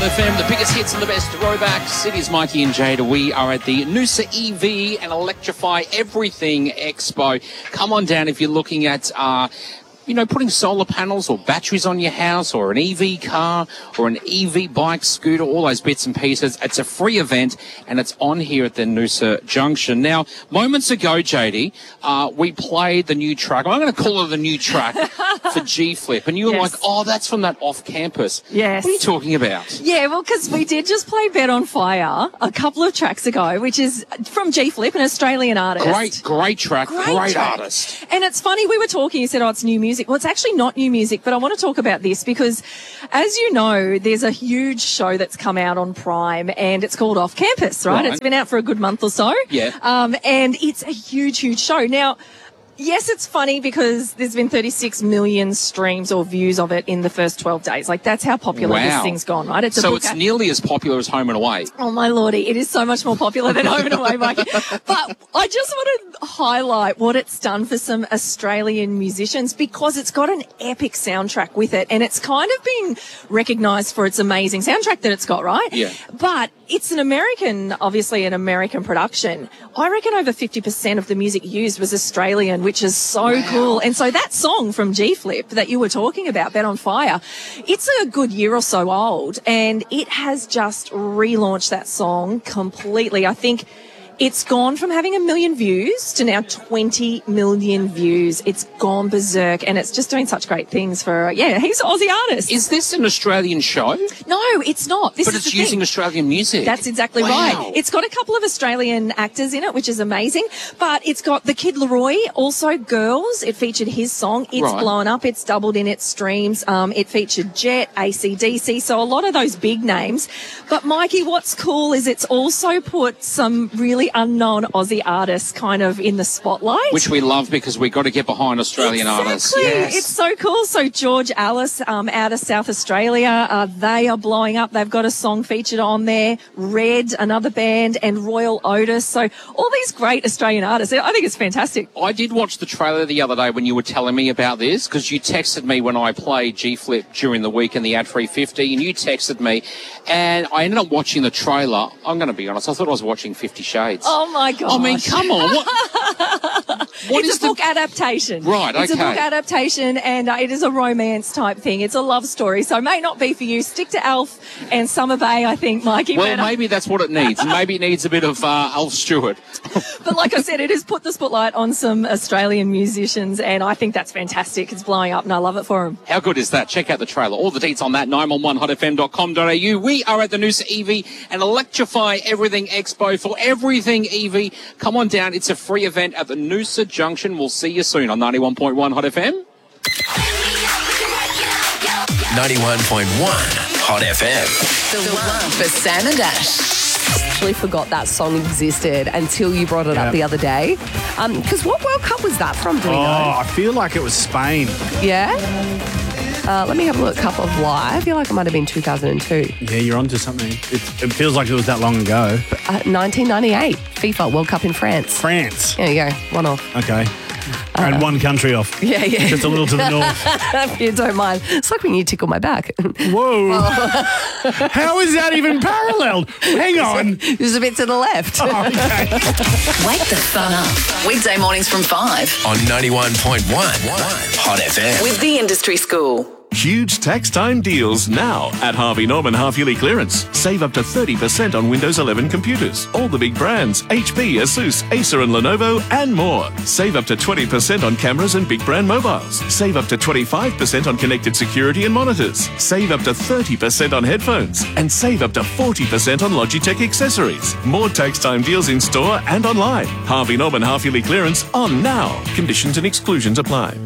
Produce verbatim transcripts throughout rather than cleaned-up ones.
F M, the biggest hits and the best throwbacks. It is Mikey and Jada. We are at the Noosa E V and Electrify Everything Expo. Come on down if you're looking at... Uh, you know, putting solar panels or batteries on your house or an E V car or an E V bike, scooter, all those bits and pieces. It's a free event and it's on here at the Noosa Junction. Now, moments ago, J D, uh, we played the new track. I'm going to call it the new track for G-Flip. And you were Yes. like, oh, that's from that off-campus. Yes. What are you talking about? Yeah, well, because we did just play Bet on Fire a couple of tracks ago, which is from G-Flip, an Australian artist. Great, great track, great, Great track. artist. And it's funny, we were talking, you said, oh, it's new music. Well, it's actually not new music, but I want to talk about this because, as you know, there's a huge show that's come out on Prime and it's called Off Campus, right? Right. It's been out for a good month or so. Yeah. Um, and it's a huge, huge show. Now, yes, it's funny because there's been thirty-six million streams or views of it in the first twelve days. Like, that's how popular Wow. this thing's gone, right? It's a So book it's app- nearly as popular as Home and Away. Oh, my lordy, it is so much more popular than Home and Away, Mike. But I just want to highlight what it's done for some Australian musicians because it's got an epic soundtrack with it and it's kind of been recognised for its amazing soundtrack that it's got, right? Yeah. But it's an American, obviously an American production. I reckon over fifty percent of the music used was Australian, which is so Wow. cool. And so that song from G-Flip that you were talking about, Bet on Fire, it's a good year or so old and it has just relaunched that song completely. I think it's gone from having a million views to now twenty million views. It's gone berserk and it's just doing such great things for, yeah, he's an Aussie artist. Is this an Australian show? No, it's not. This But is it's the using thing. Australian music. That's exactly Wow. right. It's got a couple of Australian actors in it, which is amazing. But it's got the Kid Laroi, also Girls. It featured his song. It's Right. blown up. It's doubled in its streams. Um, it featured Jet, A C D C, so a lot of those big names. But Mikey, what's cool is it's also put some really unknown Aussie artists kind of in the spotlight. Which we love because we got to get behind Australian exactly. artists. Yes. It's so cool. So George Alice um, out of South Australia, uh, they are blowing up. They've got a song featured on there. Red, another band, and Royal Otis. So all these great Australian artists. I think it's fantastic. I did watch the trailer the other day when you were telling me about this because you texted me when I played G-Flip during the week in the Ad three fifty and you texted me and I ended up watching the trailer. I'm going to be honest, I thought I was watching Fifty Shades. Oh my God. I mean, come on. What, what it's is a book the... adaptation. Right, It's a okay. book adaptation and uh, it is a romance type thing. It's a love story. So it may not be for you. Stick to Alf and Summer Bay, I think, Mikey. Well, but, uh, maybe that's what it needs. Maybe it needs a bit of uh, Alf Stewart. But like I said, it has put the spotlight on some Australian musicians and I think that's fantastic. It's blowing up and I love it for them. How good is that? Check out the trailer. All the deets on that, nine one one hot f m dot com dot a u. We are at the Noosa E V and Electrify Everything Expo for everything E V. Come on down. It's a free event at the Noosa Junction. We'll see you soon on ninety-one point one Hot F M. ninety-one point one Hot F M. The one for Sam and Ash. Actually forgot that song existed until you brought it Yeah. up the other day. Um, because what World Cup was that from? Do we Oh, know? I feel like it was Spain. Yeah. Uh, let me have a look. Cup of Life. I feel like it might have been two thousand two. Yeah, you're onto something. It, it feels like it was that long ago. Uh, nineteen ninety-eight FIFA World Cup in France. France. There you go. One off. Okay. And one country off. Yeah, yeah. Just a little to the north. If you don't mind. It's like when you tickle my back. Whoa. How is that even paralleled? Hang on. There's a bit to the left. Oh, okay. Wake the fun up. Weekday mornings from five On ninety-one point one Hot F M. with the Industry School. Huge tax time deals now at Harvey Norman half-yearly clearance. Save up to thirty percent on Windows eleven computers. All the big brands, H P, Asus, Acer and Lenovo and more. Save up to twenty percent on cameras and big brand mobiles. Save up to twenty-five percent on connected security and monitors. Save up to thirty percent on headphones. And save up to forty percent on Logitech accessories. More tax time deals in store and online. Harvey Norman half-yearly clearance on now. Conditions and exclusions apply.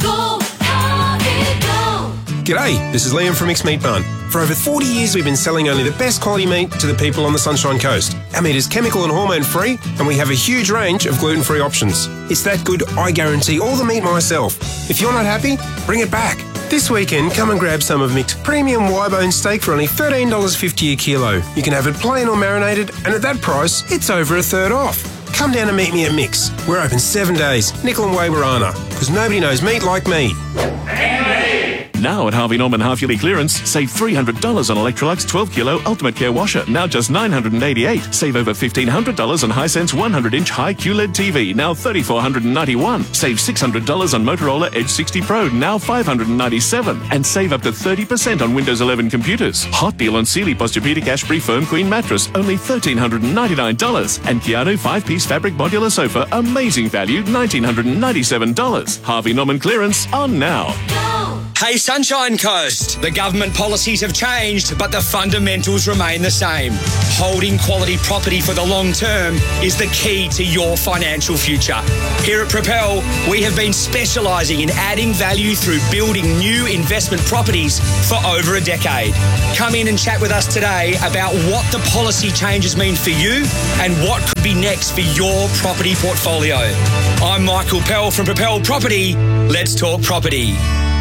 G'day, this is Liam from Mixed Meat Barn. For over forty years, we've been selling only the best quality meat to the people on the Sunshine Coast. Our meat is chemical and hormone free, and we have a huge range of gluten-free options. It's that good, I guarantee all the meat myself. If you're not happy, bring it back. This weekend, come and grab some of Mick's premium Y-bone steak for only thirteen dollars fifty a kilo. You can have it plain or marinated, and at that price, it's over a third off. Come down and meet me at Mick's. We're open seven days, Nickel and Way Warana, because nobody knows meat like me. Now at Harvey Norman half-yearly clearance, save three hundred dollars on Electrolux twelve kilo Ultimate Care Washer, now just nine hundred eighty-eight dollars. Save over fifteen hundred dollars on Hisense one hundred inch high Q L E D T V, now three thousand four hundred ninety-one dollars. Save six hundred dollars on Motorola Edge sixty Pro, now five hundred ninety-seven dollars. And save up to thirty percent on Windows eleven computers. Hot deal on Sealy Posturepedic Ashbury Firm Queen Mattress, only one thousand three hundred ninety-nine dollars. And Keanu five-piece fabric modular sofa, amazing value, one thousand nine hundred ninety-seven dollars. Harvey Norman clearance on now. Hey Sunshine Coast, the government policies have changed, but the fundamentals remain the same. Holding quality property for the long term is the key to your financial future. Here at Propel, we have been specialising in adding value through building new investment properties for over a decade. Come in and chat with us today about what the policy changes mean for you and what could be next for your property portfolio. I'm Michael Pell from Propel Property. Let's talk property.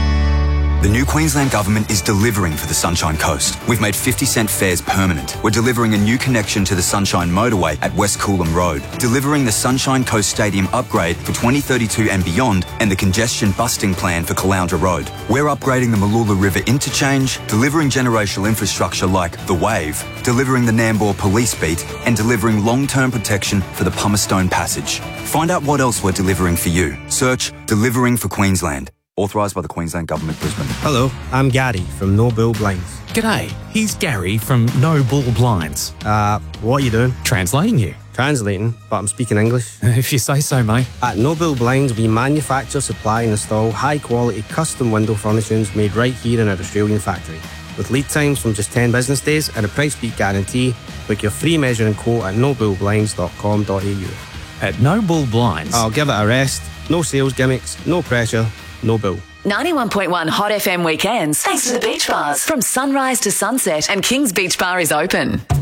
The new Queensland Government is delivering for the Sunshine Coast. We've made fifty cent fares permanent. We're delivering a new connection to the Sunshine Motorway at West Coolum Road, delivering the Sunshine Coast Stadium upgrade for twenty thirty-two and beyond, and the congestion busting plan for Caloundra Road. We're upgrading the Malula River interchange, delivering generational infrastructure like the Wave, delivering the Nambour Police Beat, and delivering long-term protection for the Pummerstone Passage. Find out what else we're delivering for you. Search Delivering for Queensland. Authorised by the Queensland Government, Brisbane. Hello, I'm Gary from No Bull Blinds. G'day, he's Gary from No Bull Blinds. Uh, what are you doing? Translating you. Translating, but I'm speaking English. If you say so, mate. At No Bull Blinds, we manufacture, supply and install high-quality custom window furnishings made right here in our Australian factory. With lead times from just ten business days and a price beat guarantee, book your free measuring quote at no bull blinds dot com dot a u. At No Bull Blinds. I'll give it a rest. No sales gimmicks, no pressure. No bill. ninety-one point one Hot F M weekends. Thanks to the beach bars. From sunrise to sunset, and King's Beach Bar is open.